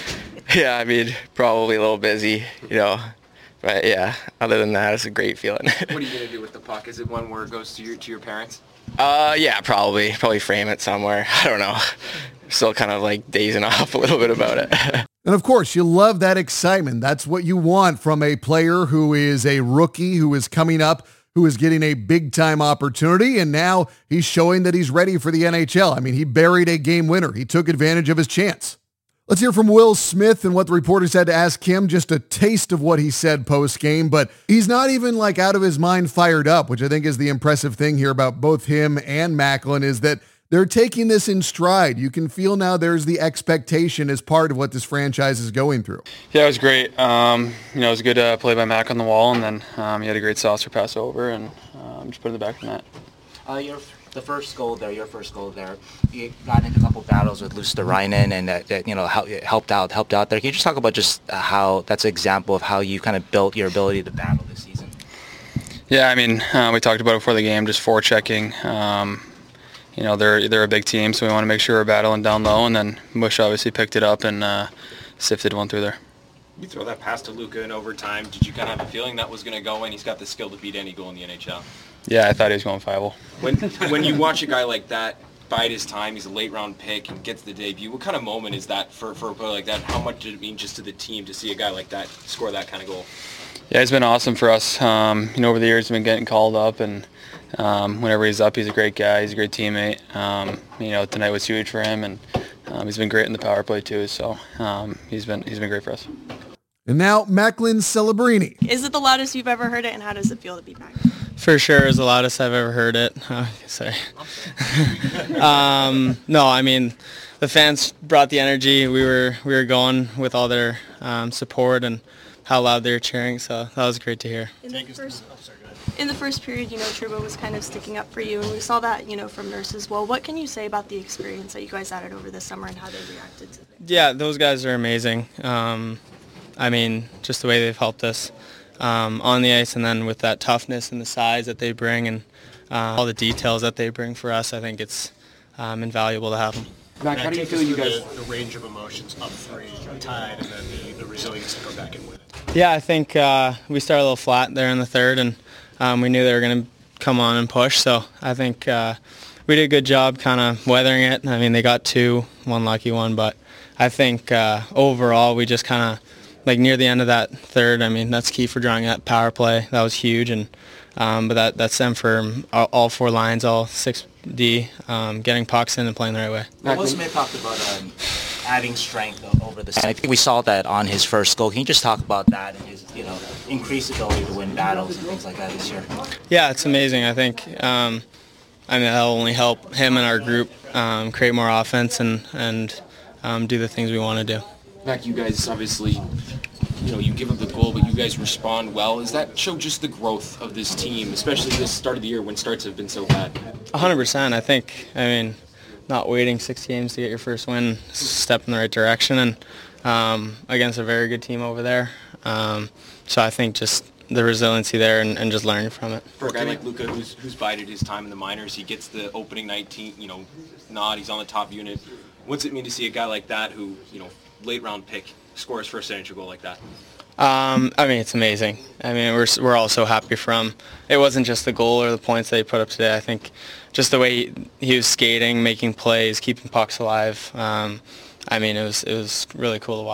yeah, I mean, probably a little busy, you know. But yeah, other than that, it's a great feeling. What are you going to do with the puck? Is it one where it goes to your to your parents? Uh, yeah, probably. Probably frame it somewhere. I don't know. Still kind of like dazing off a little bit about it. And of course, you love that excitement. That's what you want from a player who is a rookie, who is coming up, who is getting a big-time opportunity, and now he's showing that he's ready for the N H L. I mean, he buried a game winner. He took advantage of his chance. Let's hear from Will Smith and what the reporters had to ask him. Just a taste of what he said post-game, but he's not even like out of his mind fired up, which I think is the impressive thing here about both him and Macklin, is that they're taking this in stride. You can feel now there's the expectation as part of what this franchise is going through. Yeah, it was great. Um, you know, it was a good uh, play by Mac on the wall, and then um, he had a great saucer pass over, and um, just put it in the back of the net. Uh, your the first goal there, your first goal there, you got into a couple battles with Luosterainen, and that, that you know help, helped out, helped out there. Can you just talk about just how that's an example of how you kind of built your ability to battle this season? Yeah, I mean, uh, we talked about it before the game, just forechecking. Um, you know, they're they're a big team, so we want to make sure we're battling down low, and then Mush obviously picked it up and uh, sifted one through there. You throw that pass to Luka in overtime. Did you kind of have a feeling that was going to go in? He's got the skill to beat any goal in the N H L. Yeah, I thought he was going five-hole. When when you watch a guy like that bide his time, he's a late-round pick and gets the debut, what kind of moment is that for, for a player like that? How much did it mean just to the team to see a guy like that score that kind of goal? Yeah, it's been awesome for us. Um, you know, over the years, he's been getting called up, and um, whenever he's up, he's a great guy. He's a great teammate. Um, you know, tonight was huge for him, and um, he's been great in the power play too. So um, he's been he's been great for us. And now Macklin Celebrini. Is it the loudest you've ever heard it, and how does it feel to be back? For sure, it's the loudest I've ever heard it. Oh, sorry. um, no, I mean, the fans brought the energy. We were we were going with all their um, support and how loud they were cheering, so that was great to hear. In the first, in the first period, you know, Trouba was kind of sticking up for you, and we saw that, you know, from Nurse as well. What can you say about the experience that you guys had over the summer and how they reacted to it? Yeah, those guys are amazing. Um, I mean, just the way they've helped us um, on the ice, and then with that toughness and the size that they bring and uh, all the details that they bring for us, I think it's um, invaluable to have them. Mac, how do you feel you guys... The, the range of emotions up three, tied, and then the, the resilience to go back and win it. Yeah, I think uh, we started a little flat there in the third, and um, we knew they were going to come on and push, so I think uh, we did a good job kind of weathering it. I mean, they got two, one lucky one, but I think uh, overall we just kind of, like near the end of that third, I mean, that's key for drawing that power play. That was huge, and um, but that that's them for all, all four lines, all six D, um, getting pucks in and playing the right way. Well, Will Smith talked about um, adding strength over the season. I think we saw that on his first goal. Can you just talk about that and his, you know, increased ability to win battles and things like that this year? Yeah, it's amazing. I think um, I mean that'll only help him and our group um, create more offense and and um, do the things we want to do. Mac, you guys obviously, you know, you give up the goal, but you guys respond well. Does that show just the growth of this team, especially this start of the year when starts have been so bad? one hundred percent. I think, I mean, not waiting six games to get your first win is a step in the right direction, and um, against a very good team over there. Um, so I think just the resiliency there and, and just learning from it. For a guy like Luka, who's, who's bided his time in the minors, he gets the opening nineteen, you know, nod, he's on the top unit. What's it mean to see a guy like that who, you know, late round pick score his first N H L goal like that? Um, I mean, it's amazing. I mean, we're we're all so happy for him. It wasn't just the goal or the points that he put up today. I think just the way he, he was skating, making plays, keeping pucks alive. Um, I mean, it was it was really cool to watch.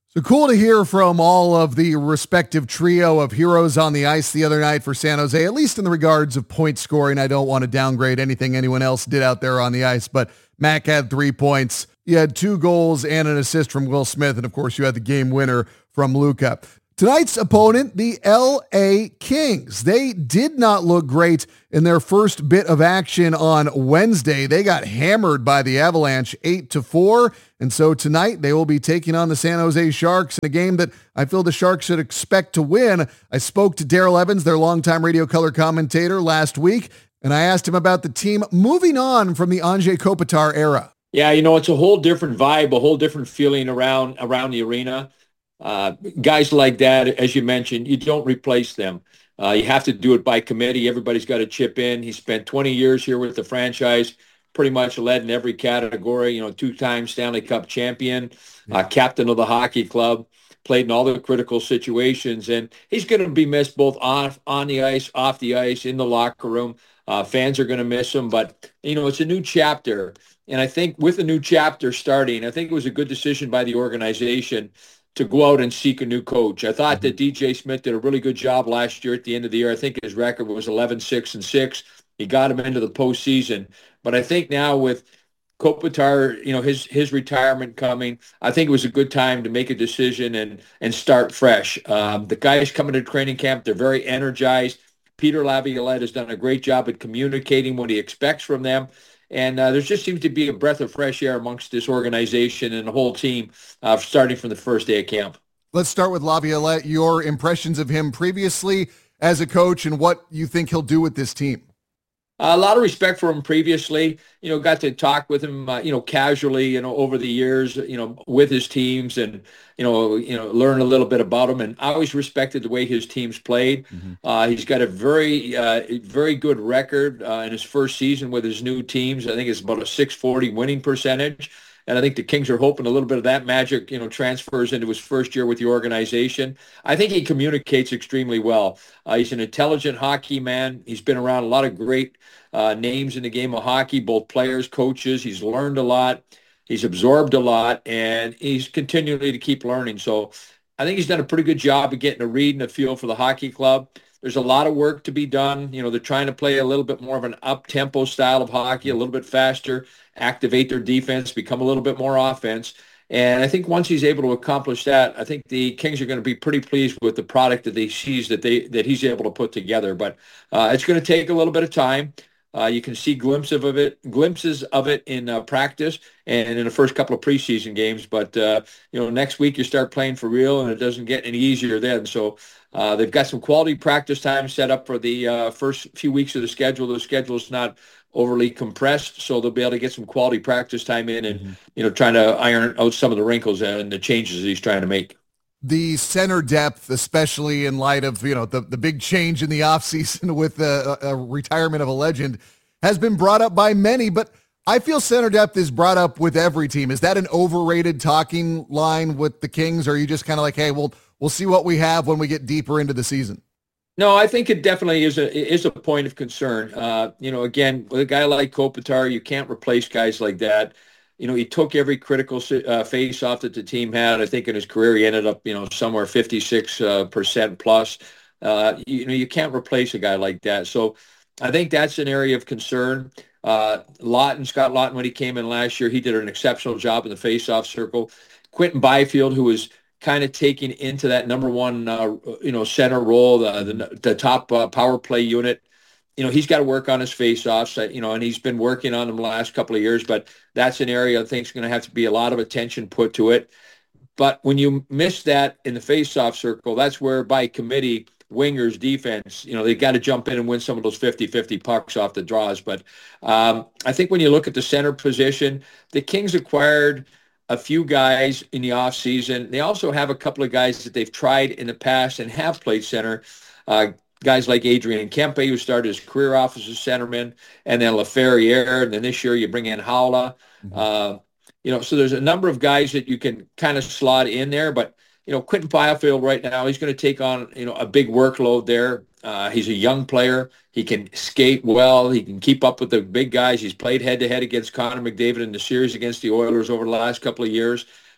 So cool to hear from all of the respective trio of heroes on the ice the other night for San Jose, at least in the regards of point scoring. I don't want to downgrade anything anyone else did out there on the ice, but Mac had three points. You had two goals and an assist from Will Smith, and of course you had the game winner from Luka. Tonight's opponent, the L A Kings. They did not look great in their first bit of action on Wednesday. They got hammered by the Avalanche eight to four, and so tonight they will be taking on the San Jose Sharks in a game that I feel the Sharks should expect to win. I spoke to Daryl Evans, their longtime radio color commentator, last week, and I asked him about the team moving on from the Anze Kopitar era. Yeah, you know, it's a whole different vibe, a whole different feeling around around the arena. Uh, guys like that, as you mentioned, you don't replace them. Uh, you have to do it by committee. Everybody's got to chip in. He spent twenty years here with the franchise, pretty much led in every category, you know, two-time Stanley Cup champion, uh, captain of the hockey club, played in all the critical situations. And he's going to be missed both on, on the ice, off the ice, in the locker room. Uh, fans are going to miss him. But, you know, it's a new chapter. And I think with a new chapter starting, I think it was a good decision by the organization to go out and seek a new coach. I thought that D J Smith did a really good job last year at the end of the year. I think his record was eleven six and six. He got him into the postseason. But I think now with Kopitar, you know, his his retirement coming, I think it was a good time to make a decision and and start fresh. Um, the guys coming to training camp, they're very energized. Peter Laviolette has done a great job at communicating what he expects from them. And uh, there just seems to be a breath of fresh air amongst this organization and the whole team uh, starting from the first day of camp. Let's start with Laviolette, your impressions of him previously as a coach and what you think he'll do with this team. Uh, a lot of respect for him previously, you know, got to talk with him, uh, you know, casually, you know, over the years, you know, with his teams and, you know, you know, learn a little bit about him. And I always respected the way his teams played. Mm-hmm. Uh, he's got a very, uh, very good record uh, in his first season with his new teams. I think it's about a six forty winning percentage. And I think the Kings are hoping a little bit of that magic, you know, transfers into his first year with the organization. I think he communicates extremely well. Uh, he's an intelligent hockey man. He's been around a lot of great uh, names in the game of hockey, both players, coaches. He's learned a lot. He's absorbed a lot, and he's continually to keep learning. So I think he's done a pretty good job of getting a read and a feel for the hockey club. There's a lot of work to be done. You know, they're trying to play a little bit more of an up-tempo style of hockey, a little bit faster, activate their defense, become a little bit more offense. And I think once he's able to accomplish that, I think the Kings are going to be pretty pleased with the product that they sees that they that he's able to put together. But uh, it's going to take a little bit of time. Uh, you can see glimpses of it, glimpses of it in uh, practice and in the first couple of preseason games. But uh, you know, next week you start playing for real, and it doesn't get any easier then. So uh, they've got some quality practice time set up for the uh, first few weeks of the schedule. The schedule is not overly compressed, so they'll be able to get some quality practice time in, and mm-hmm. you know, trying to iron out some of the wrinkles and the changes that he's trying to make. The center depth, especially in light of, you know, the, the big change in the offseason with the uh, retirement of a legend, has been brought up by many, but I feel center depth is brought up with every team. Is that an overrated talking line with the Kings, or are you just kind of like, hey, we'll, we'll see what we have when we get deeper into the season? No, I think it definitely is a is a point of concern. Uh, you know, again, with a guy like Kopitar, you can't replace guys like that. You know, he took every critical uh, face-off that the team had. I think in his career he ended up, you know, somewhere fifty-six percent plus. Uh, you know, you can't replace a guy like that. So I think that's an area of concern. Uh, Lawton, Scott Lawton, when he came in last year, he did an exceptional job in the face-off circle. Quentin Byfield, who was kind of taking into that number one, uh, you know, center role, the the, the top uh, power play unit. You know, he's got to work on his face-offs, you know, and he's been working on them the last couple of years, but that's an area I think is going to have to be a lot of attention put to it. But when you miss that in the face-off circle, that's where by committee, wingers, defense, you know, they got to jump in and win some of those fifty-fifty pucks off the draws. But um, I think when you look at the center position, the Kings acquired a few guys in the offseason. They also have a couple of guys that they've tried in the past and have played center. Uh, guys like Adrian Kempe, who started his career off as a centerman, and then LaFerriere, and then this year you bring in Howla. Mm-hmm. Uh, you know, so there's a number of guys that you can kind of slot in there, but, you know, Quentin Byfield right now, he's going to take on, you know, a big workload there. Uh, he's a young player. He can skate well. He can keep up with the big guys. He's played head-to-head against Connor McDavid in the series against the Oilers over the last couple of years.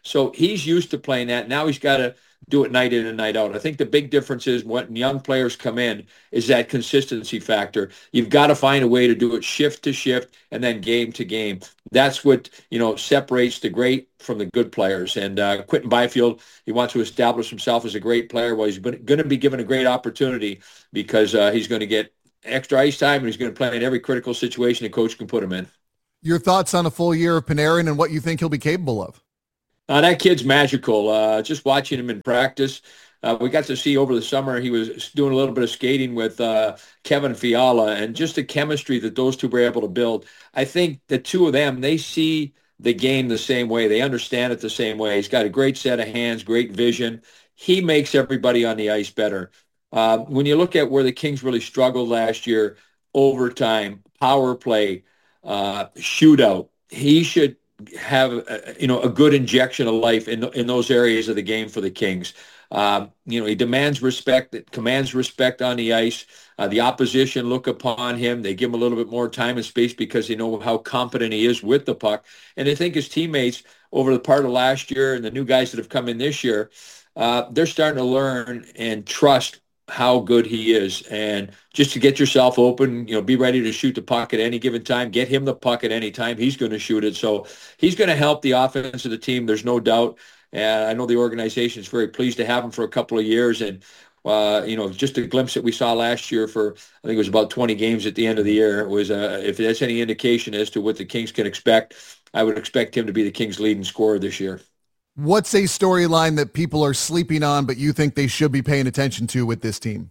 So he's used to playing that. Now he's got to do it night in and night out. I think the big difference is when young players come in is that consistency factor. You've got to find a way to do it shift to shift and then game to game. That's what, you know, separates the great from the good players. And uh, Quinton Byfield, he wants to establish himself as a great player. Well, he's going to be given a great opportunity because uh, he's going to get extra ice time and he's going to play in every critical situation the coach can put him in. Your thoughts on a full year of Panarin and what you think he'll be capable of? Uh, that kid's magical. Uh, just watching him in practice, uh, we got to see over the summer he was doing a little bit of skating with uh, Kevin Fiala, and just the chemistry that those two were able to build. I think the two of them, they see the game the same way. They understand it the same way. He's got a great set of hands, great vision. He makes everybody on the ice better. Uh, when you look at where the Kings really struggled last year, overtime, power play, uh, shootout, he should have a, you know a good injection of life in in those areas of the game for the Kings. Um, you know, he demands respect, commands respect on the ice. Uh, the opposition look upon him. They give him a little bit more time and space because they know how competent he is with the puck. And I think his teammates over the part of last year and the new guys that have come in this year, uh, they're starting to learn and trust how good he is. And just to get yourself open, you know, be ready to shoot the puck at any given time, get him the puck at any time. He's going to shoot it. So he's going to help the offense of the team. There's no doubt. And I know the organization is very pleased to have him for a couple of years. And, uh, you know, just a glimpse that we saw last year for, I think it was about twenty games at the end of the year, was, uh, if that's any indication as to what the Kings can expect, I would expect him to be the Kings' leading scorer this year. What's a storyline that people are sleeping on, but you think they should be paying attention to with this team?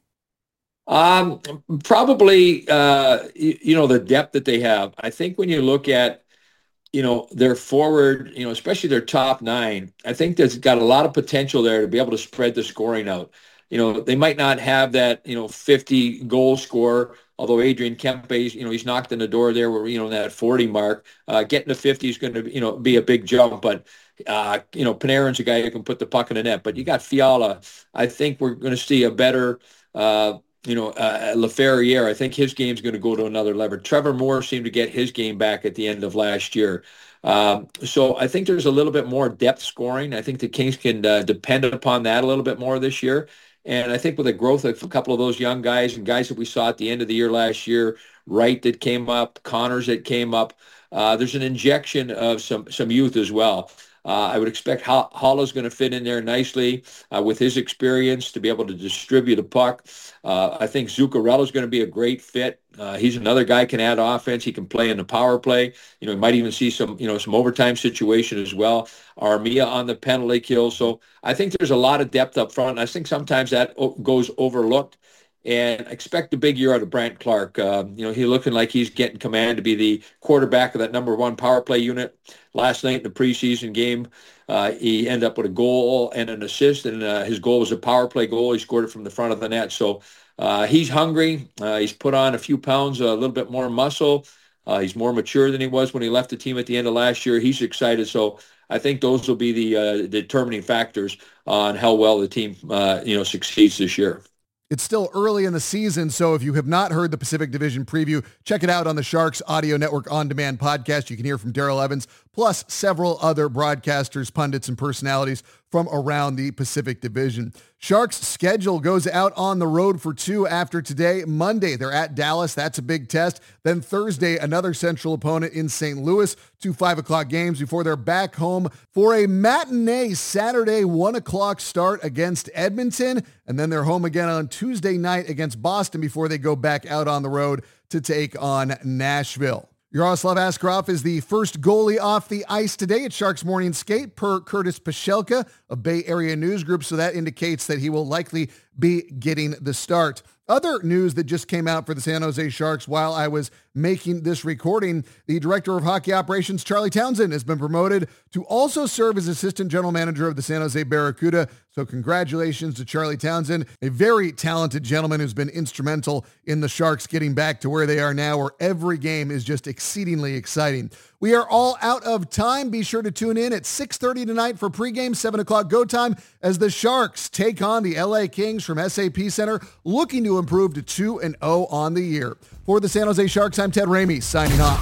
Um, probably, uh, you, you know, the depth that they have. I think when you look at, you know, their forward, you know, especially their top nine, I think there's got a lot of potential there to be able to spread the scoring out. You know, they might not have that, you know, fifty goal scorer, although Adrian Kempe, you know, he's knocked on the door there where, you know, that forty mark. Uh, getting to fifty is going to, you know, be a big jump, but Uh, you know, Panarin's a guy who can put the puck in the net, but you got Fiala. I think we're going to see a better, uh, you know, uh, Laferriere. I think his game's going to go to another level. Trevor Moore seemed to get his game back at the end of last year. Um, so I think there's a little bit more depth scoring. I think the Kings can uh, depend upon that a little bit more this year. And I think with the growth of a couple of those young guys and guys that we saw at the end of the year last year, Wright that came up, Connors that came up, uh, there's an injection of some some youth as well. Uh, I would expect Hollow's going to fit in there nicely uh, with his experience to be able to distribute a puck. Uh, I think Zuccarello's going to be a great fit. Uh, he's another guy can add offense. He can play in the power play. You know, he might even see some, you know, some overtime situation as well. Armia on the penalty kill. So I think there's a lot of depth up front. I think sometimes that o- goes overlooked. And expect a big year out of Brandt Clark. Uh, you know, he's looking like he's getting command to be the quarterback of that number one power play unit. Last night in the preseason game, uh, he ended up with a goal and an assist, and uh, his goal was a power play goal. He scored it from the front of the net. So uh, he's hungry. Uh, he's put on a few pounds, a little bit more muscle. Uh, he's more mature than he was when he left the team at the end of last year. He's excited. So I think those will be the uh, determining factors on how well the team, uh, you know, succeeds this year. It's still early in the season, so if you have not heard the Pacific Division preview, check it out on the Sharks Audio Network on-demand podcast. You can hear from Daryl Evans, plus several other broadcasters, pundits, and personalities from around the Pacific Division. Sharks' schedule goes out on the road for two after today. Monday, they're at Dallas. That's a big test. Then Thursday, another Central opponent in Saint Louis. Two five o'clock games before they're back home for a matinee Saturday one o'clock start against Edmonton. And then they're home again on Tuesday night against Boston before they go back out on the road to take on Nashville. Yaroslav Askarov is the first goalie off the ice today at Sharks Morning Skate per Curtis Pashelka of Bay Area News Group, so that indicates that he will likely be getting the start. Other news that just came out for the San Jose Sharks while I was making this recording, the director of hockey operations, Charlie Townsend, has been promoted to also serve as assistant general manager of the San Jose Barracuda. So congratulations to Charlie Townsend, a very talented gentleman who's been instrumental in the Sharks getting back to where they are now, where every game is just exceedingly exciting. We are all out of time. Be sure to tune in at six thirty tonight for pregame, seven o'clock go time, as the Sharks take on the L A Kings from S A P Center, looking to improve to two and oh on the year. For the San Jose Sharks, I'm Ted Ramey, signing off.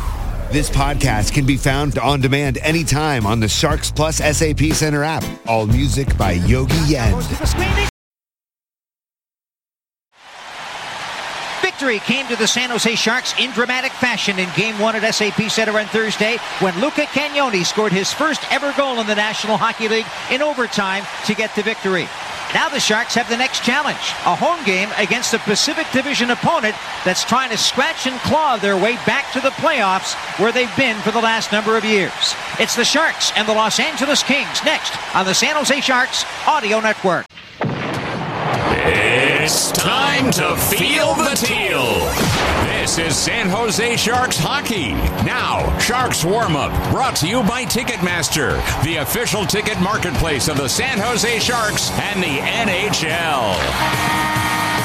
This podcast can be found on demand anytime on the Sharks Plus S A P Center app. All music by Yogi Yend. Victory came to the San Jose Sharks in dramatic fashion in Game one at S A P Center on Thursday when Luca Cagnoni scored his first ever goal in the National Hockey League in overtime to get the victory. Now the Sharks have the next challenge, a home game against a Pacific Division opponent that's trying to scratch and claw their way back to the playoffs where they've been for the last number of years. It's the Sharks and the Los Angeles Kings next on the San Jose Sharks Audio Network. It's time to feel the teal. This is San Jose Sharks hockey. Now, Sharks warm-up brought to you by Ticketmaster, the official ticket marketplace of the San Jose Sharks and the N H L.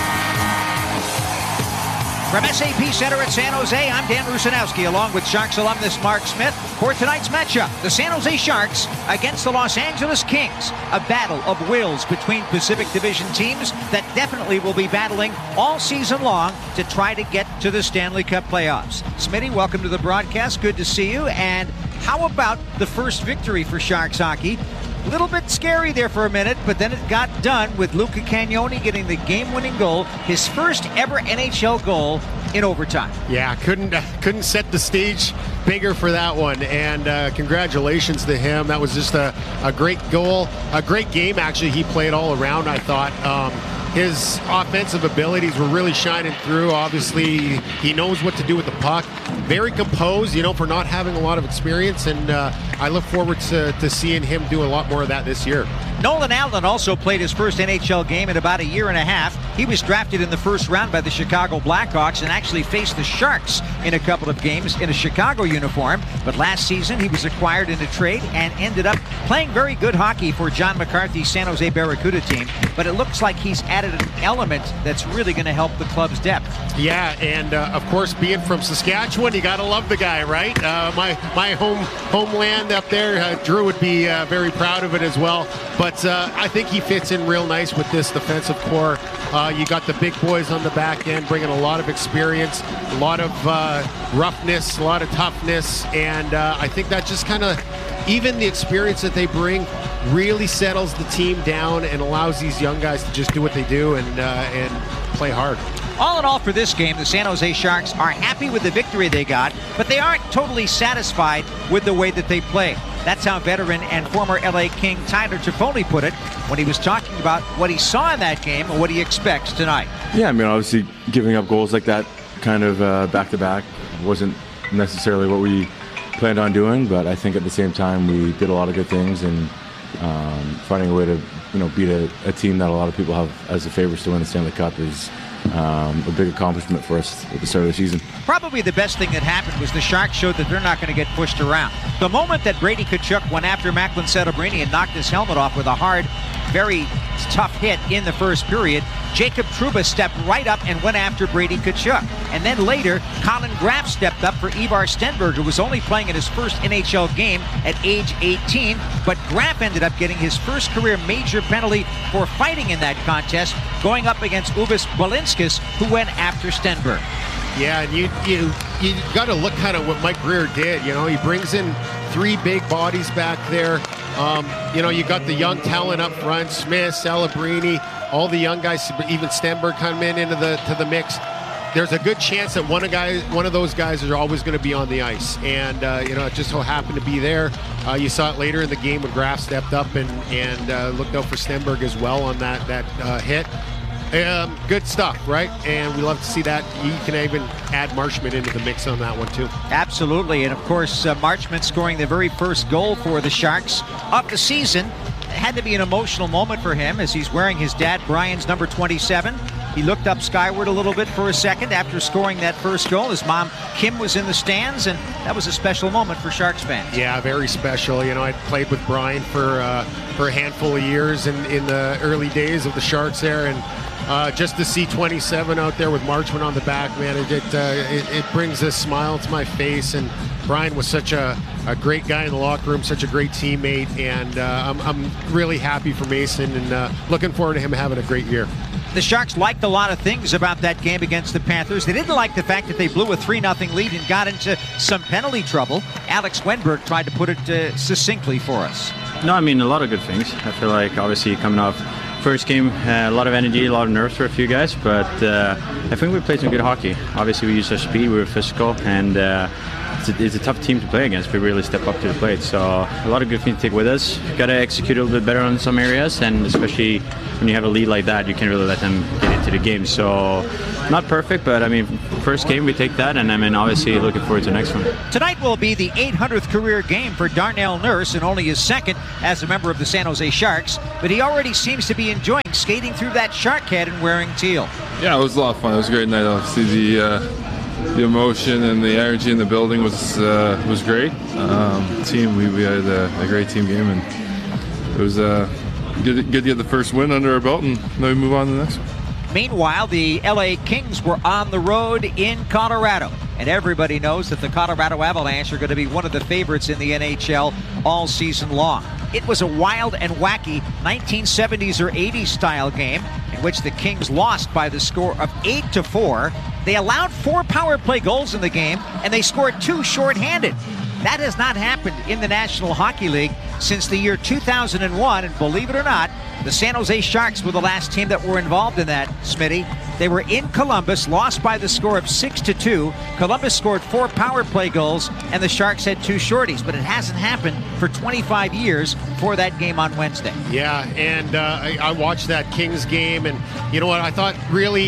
From S A P Center at San Jose, I'm Dan Rusanowski, along with Sharks alumnus Mark Smith, for tonight's matchup, the San Jose Sharks against the Los Angeles Kings, a battle of wills between Pacific Division teams that definitely will be battling all season long to try to get to the Stanley Cup playoffs. Smitty, welcome to the broadcast. Good to see you. And how about the first victory for Sharks hockey? A little bit scary there for a minute, but then it got done with Luca Cagnoni getting the game-winning goal, his first ever N H L goal in overtime. Yeah, couldn't uh, couldn't set the stage bigger for that one, and uh, congratulations to him. That was just a, a great goal, a great game actually he played all around, I thought. Um, his offensive abilities were really shining through. Obviously, he knows what to do with the puck. Very composed, you know, for not having a lot of experience, and uh, I look forward to, to seeing him do a lot more of that this year. Nolan Allen also played his first N H L game in about a year and a half. He was drafted in the first round by the Chicago Blackhawks and actually faced the Sharks in a couple of games in a Chicago uniform. But last season, he was acquired in a trade and ended up playing very good hockey for John McCarthy's San Jose Barracuda team. But it looks like he's added an element that's really going to help the club's depth. Yeah, and uh, of course, being from Saskatchewan, you got to love the guy, right? Uh, my my home homeland up there, uh, Drew would be uh, very proud of it as well. But uh, I think he fits in real nice with this defensive core. Uh, you got the big boys on the back end bringing a lot of experience, a lot of uh, roughness, a lot of toughness, and uh, I think that just kind of, even the experience that they bring really settles the team down and allows these young guys to just do what they do and uh, and play hard. All in all for this game, the San Jose Sharks are happy with the victory they got, but they aren't totally satisfied with the way that they play. That's how veteran and former L A King Tyler Toffoli put it when he was talking about what he saw in that game and what he expects tonight. Yeah, I mean, obviously giving up goals like that kind of uh, back-to-back wasn't necessarily what we planned on doing, but I think at the same time we did a lot of good things, and um, finding a way to, you know, beat a, a team that a lot of people have as the favorites to win the Stanley Cup is Um, a big accomplishment for us at the start of the season. Probably the best thing that happened was the Sharks showed that they're not going to get pushed around. The moment that Brady Tkachuk went after Macklin Celebrini and knocked his helmet off with a hard, very tough hit in the first period, Jacob Trouba stepped right up and went after Brady Tkachuk. And then later, Colin Graf stepped up for Ivar Stenberg, who was only playing in his first N H L game at age eighteen, but Graf ended up getting his first career major penalty for fighting in that contest, going up against Uvis Balinskis, who went after Stenberg. Yeah, and you you you got to look kind of what Mike Greer did. You know, he brings in three big bodies back there. Um, you know, you got the young talent up front, Smith, Celebrini, all the young guys, even Stenberg coming into the to the mix. There's a good chance that one of guys, one of those guys, are always going to be on the ice, and uh, you know, it just so happened to be there. Uh, you saw it later in the game when Graf stepped up and and uh, looked out for Stenberg as well on that that uh, hit. Um, good stuff, right? And we love to see that. You can even add Marchment into the mix on that one too. Absolutely, and of course, uh, Marchment scoring the very first goal for the Sharks of the season. It had to be an emotional moment for him as he's wearing his dad Brian's number twenty-seven. He looked up skyward a little bit for a second after scoring that first goal. His mom, Kim, was in the stands, and that was a special moment for Sharks fans. Yeah, very special. You know, I played with Brian for uh, for a handful of years in, in the early days of the Sharks there, and uh, just to see twenty-seven out there with Marchment on the back, man, it it, uh, it it brings a smile to my face. And Brian was such a, a great guy in the locker room, such a great teammate, and uh, I'm, I'm really happy for Mason and uh, looking forward to him having a great year. The Sharks liked a lot of things about that game against the Panthers. They didn't like the fact that they blew a three nothing lead and got into some penalty trouble. Alex Wenberg tried to put it uh, succinctly for us. No, I mean, a lot of good things. I feel like, obviously, coming off first game, uh, a lot of energy, a lot of nerves for a few guys, but uh, I think we played some good hockey. Obviously, we used our speed, we were physical, and uh, it's, a, it's a tough team to play against. We really step up to the plate, so a lot of good things to take with us. Got to execute a little bit better on some areas, and especially when you have a lead like that, you can't really let them get into the game. So, not perfect, but I mean, first game, we take that, and I mean, obviously, looking forward to the next one. Tonight will be the eight hundredth career game for Darnell Nurse, and only his second as a member of the San Jose Sharks, but he already seems to be enjoying skating through that shark head and wearing teal. Yeah, it was a lot of fun. It was a great night. Obviously, the uh, the emotion and the energy in the building was uh, was great. Um, team, we, we had a, a great team game, and it was uh, good, good to get the first win under our belt, and then we move on to the next one. Meanwhile, the L A Kings were on the road in Colorado, and everybody knows that the Colorado Avalanche are going to be one of the favorites in the N H L all season long. It was a wild and wacky nineteen seventies or eighties style game in which the Kings lost by the score of eight to four. They allowed four power play goals in the game, and they scored two shorthanded. That has not happened in the National Hockey League since the year two thousand one, and believe it or not, the San Jose Sharks were the last team that were involved in that, Smitty. They were in Columbus, lost by the score of six to two. Columbus scored four power play goals, and the Sharks had two shorties, but it hasn't happened for twenty-five years for that game on Wednesday. Yeah, and uh, I, I watched that Kings game, and you know what? I thought really,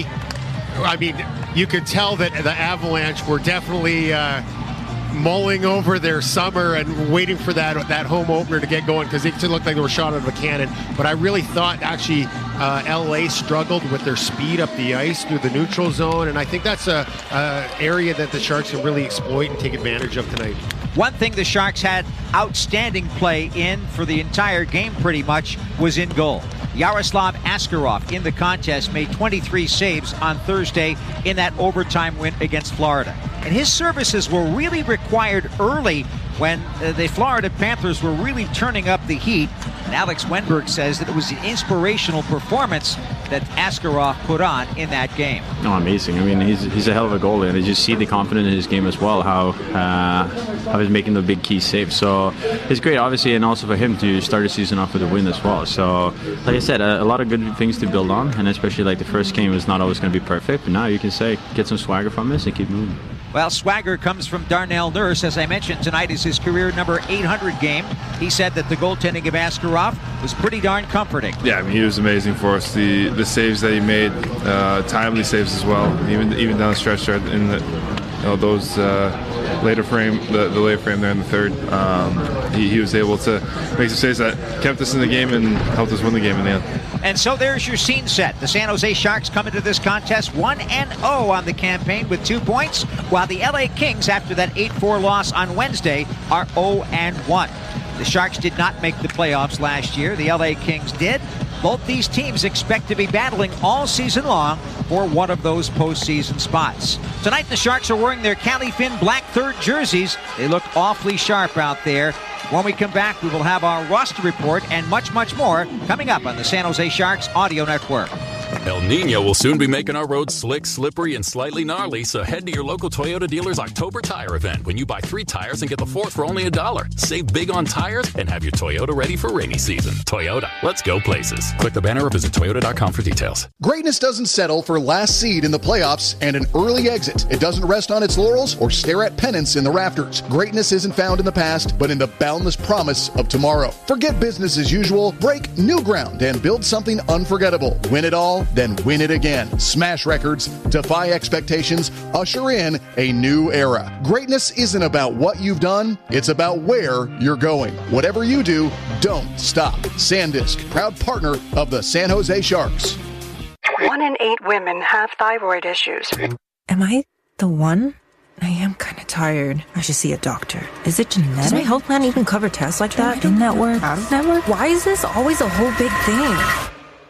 I mean, you could tell that the Avalanche were definitely uh, mulling over their summer and waiting for that that home opener to get going, because it looked like they were shot out of a cannon. But I really thought actually uh, L A struggled with their speed up the ice through the neutral zone, and I think that's a, a area that the Sharks can really exploit and take advantage of tonight. One thing the Sharks had outstanding play in for the entire game pretty much was in goal. Yaroslav Askarov in the contest made twenty-three saves on Thursday in that overtime win against Florida. And his services were really required early when uh, the Florida Panthers were really turning up the heat. And Alex Wenberg says that it was an inspirational performance that Askarov put on in that game. Oh, amazing. I mean, he's he's a hell of a goalie, and you just see the confidence in his game as well, how uh, how he's making the big key saves. So it's great, obviously, and also for him to start the season off with a win as well. So, like I said, a, a lot of good things to build on, and especially like the first game is not always going to be perfect, but now you can say, get some swagger from this and keep moving. Well, swagger comes from Darnell Nurse. As I mentioned, tonight is his career number eight hundred game. He said that the goaltending of Askarov was pretty darn comforting. Yeah, I mean, he was amazing for us. The the saves that he made, uh, timely saves as well, even even down the stretch there in the, you know, those uh, later frame, the, the later frame there in the third. Um, he, he was able to make some saves that kept us in the game and helped us win the game in the end. And so there's your scene set. The San Jose Sharks come into this contest one and oh on the campaign with two points, while the L A Kings, after that eight four loss on Wednesday, are oh and one. The Sharks did not make the playoffs last year. The L A Kings did. Both these teams expect to be battling all season long for one of those postseason spots. Tonight, the Sharks are wearing their Cali Fin black third jerseys. They look awfully sharp out there. When we come back, we will have our roster report and much, much more coming up on the San Jose Sharks Audio Network. El Nino will soon be making our roads slick, slippery, and slightly gnarly, so head to your local Toyota dealer's October tire event when you buy three tires and get the fourth for only a dollar. Save big on tires and have your Toyota ready for rainy season. Toyota, let's go places. Click the banner or visit toyota dot com for details. Greatness doesn't settle for last seed in the playoffs and an early exit. It doesn't rest on its laurels or stare at pennants in the rafters. Greatness isn't found in the past, but in the boundless promise of tomorrow. Forget business as usual, break new ground, and build something unforgettable. Win it all, then win it again. Smash records, defy expectations, usher in a new era. Greatness isn't about what you've done, it's about where you're going. Whatever you do, don't stop. SanDisk, proud partner of the San Jose Sharks. One in eight women have thyroid issues. Am I the one? I am kind of tired. I should see a doctor. Is it genetic? Does my health plan even cover tests like that? In-network? Out-of-network? Why is this always a whole big thing?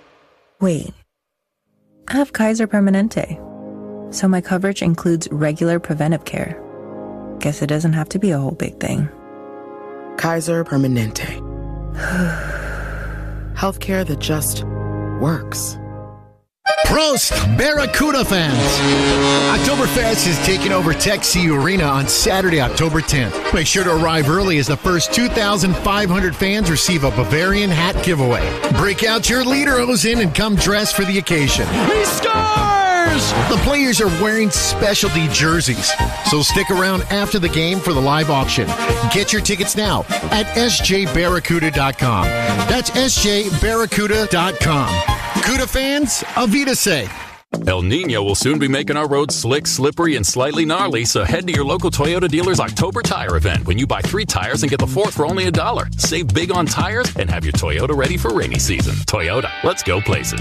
Wait. I have Kaiser Permanente, so my coverage includes regular preventive care. Guess it doesn't have to be a whole big thing. Kaiser Permanente. Healthcare that just works. Prost, Barracuda fans! Oktoberfest is taking over Tech C Arena on Saturday, October tenth. Make sure to arrive early as the first two thousand five hundred fans receive a Bavarian hat giveaway. Break out your Lederhosen and come dressed for the occasion. He scores! The players are wearing specialty jerseys, so stick around after the game for the live auction. Get your tickets now at S J Barracuda dot com. That's S J Barracuda dot com. Cuda fans, Avitasay. El Nino will soon be making our roads slick, slippery, and slightly gnarly, so head to your local Toyota dealer's October Tire event when you buy three tires and get the fourth for only a dollar. Save big on tires and have your Toyota ready for rainy season. Toyota, let's go places.